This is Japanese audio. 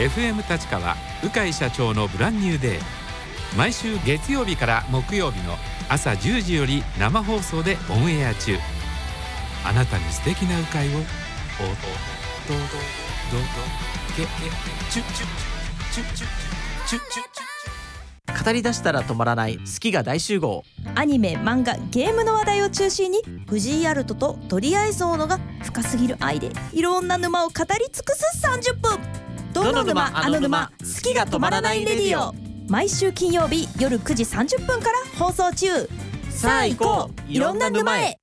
FM 立川鵜飼社長のブランニューデー、毎週月曜日から木曜日の朝10時より生放送でオンエア中。あなたに素敵な鵜飼をおけチュチュチュチュチュチュチュ語り出したら止まらない好きが大集合。 アニメ、漫画、ゲームの話題を中心に藤井アルトと鳥居愛想のが深すぎる愛でいろんな沼を語り尽くす30分。どの沼あの沼、好きが止まらないレディオ。毎週金曜日夜9時30分から放送中。さあ行こう、いろんな沼へ。